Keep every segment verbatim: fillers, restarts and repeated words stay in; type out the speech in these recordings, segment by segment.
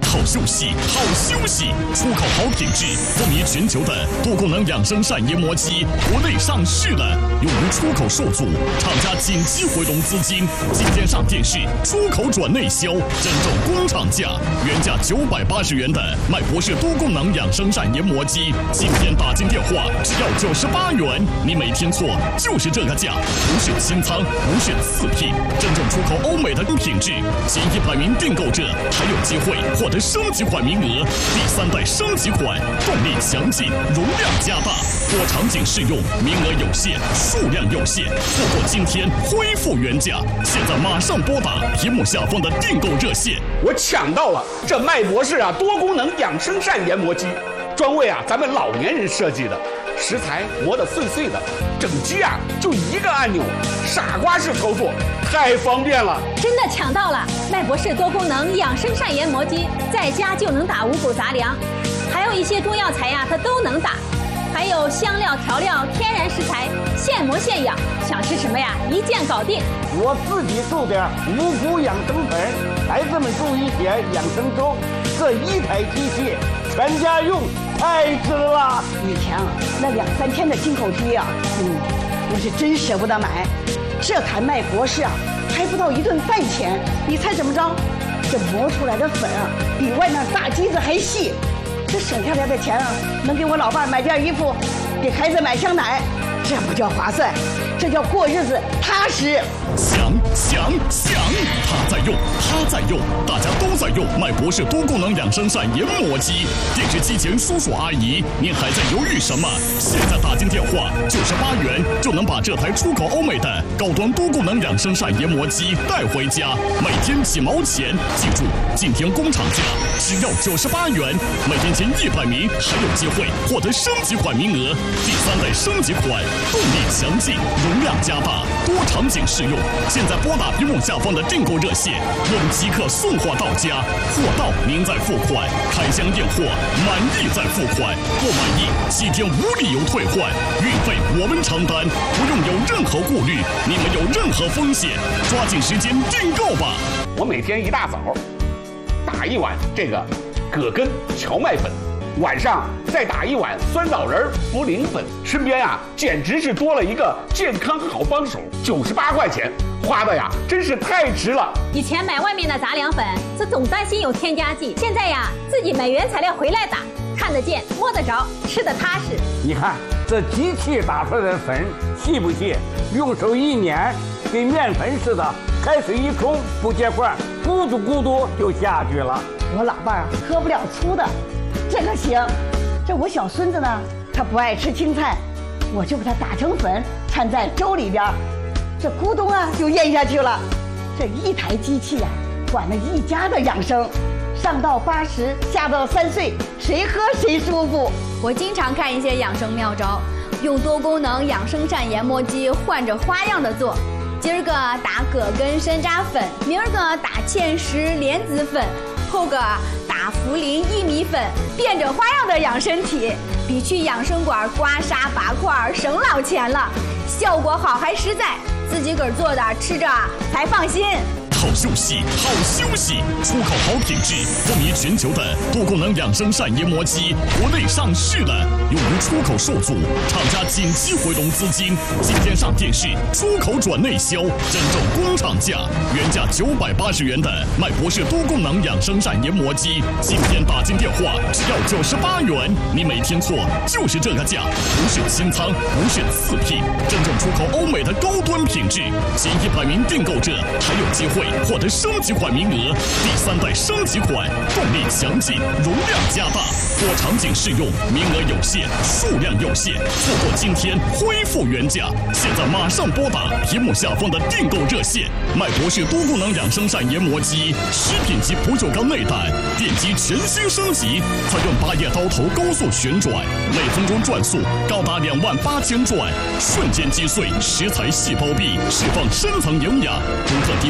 好休息，好休息，出口好品质，风靡全球的多功能养生膳研磨机国内上市了，用于出口受阻，厂家紧急回笼资金，今天上电视，出口转内销，真正工厂价，原价九百八十元的麦博士多功能养生膳研磨机，今天打进电话只要九十八元，你没听错，就是这个价，不是清仓，不是次品，真正出口欧美的品质，前一百名订购者还有机会获得升级款名额，第三代升级款，动力强劲，容量加大，多场景适用，名额有限，数量有限，错过今天恢复原价，现在马上拨打屏幕下方的订购热线。 我抢到了这麦博士啊多功能养生膳研磨机，专为啊咱们老年人设计的，食材磨得碎碎的，整机啊就一个按钮，傻瓜式操作，太方便了。 真的抢到了麦博士多功能养生膳研磨机，在家就能打五谷杂粮，还有一些中药材呀它都能打，还有香料调料天然食材，现磨现养，想吃什么呀一键搞定。 我自己种点五谷养生粉，孩子们种一些养生粥，这一台机器全家用，太值了。 以前啊那两三千的进口机啊，嗯，我是真舍不得买。这台麦博士啊还不到一顿饭钱，你猜怎么着？这磨出来的粉啊比外面大机子还细，这省下来的钱啊能给我老伴买件衣服，给孩子买箱奶，这不叫划算，这叫过日子踏实。 想想想，他在用，他在用，大家都在用麦博士多功能养生膳研磨机。电视机前叔叔阿姨，您还在犹豫什么？现在打进电话，九十八元就能把这台出口欧美的高端多功能养生膳研磨机带回家，每天几毛钱。记住，今天工厂价只要九十八元，每天前一百名还有机会获得升级款名额，第三代升级款，动力强劲，容量加大，多场景适用。现在拨打屏幕下方的订购热线，我们即刻送货到家，货到您再付款，开箱验货，满意再付款，不满意七天无理由退换，运费我们承担，不用有任何顾虑，你们有任何风险，抓紧时间订购吧。 我每天一大早打一碗这个葛根荞麦粉，晚上再打一碗酸枣仁茯苓粉，身边啊简直是多了一个健康好帮手，九十八块钱花的呀真是太值了。 以前买外面的杂粮粉，这总担心有添加剂，现在呀自己买原材料回来打，看得见摸得着，吃得踏实。 你看这机器打出来的粉细不细？用手一捻，跟面粉似的，开水一冲不结块，咕嘟咕嘟就下去了。 我老伴儿喝不了粗的，这个行。这我小孙子呢，他不爱吃青菜，我就把它打成粉，掺在粥里边，这咕咚啊就咽下去了。这一台机器啊，管了一家的养生，上到八十，下到三岁，谁喝谁舒服。 我经常看一些养生妙招，用多功能养生膳研磨机换着花样的做。今儿个打葛根山楂粉，明儿个打芡实莲子粉，后个打茯苓薏米粉，变着花样的养身体，比去养生馆刮痧拔块省老钱了，效果好还实在，自己个儿做的吃着才放心。 好休息，好休息，出口好品质，风靡全球的多功能养生膳研磨机国内上市了，用于出口受阻，厂家紧急回笼资金，今天上电视，出口转内销，真正工厂价，原价九百八十元的麦博士多功能养生膳研磨机，今天打进电话只要九十八元，你没听错，就是这个价，不是清仓，不是次品，真正出口欧美的高端品质，前一百名订购者还有机会获得升级款名额，第三代升级款，动力强劲，容量加大，多场景适用，名额有限，数量有限，错过今天恢复原价，现在马上拨打屏幕下方的订购热线。麦博士多功能养生膳研磨机，食品级不锈钢内胆，电机全新升级，采用八叶刀头高速旋转，每分钟转速高达两万八千转，瞬间击碎食材细胞壁，释放深层营养，独特低温研磨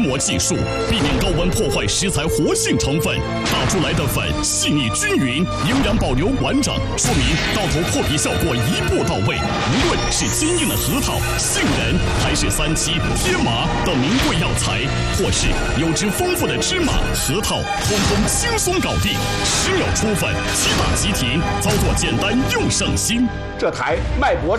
磨技术，避免高温破坏食材活性成分，打出来的粉细腻均匀，营养保留完整，说明到头破皮效果一步到位。无论是坚硬的核桃、杏仁，还是三七、天麻等名贵药材，或是油脂丰富的芝麻、核桃，通通轻松搞定，十秒出粉，七大即停，操作简单又省心。 这台脉搏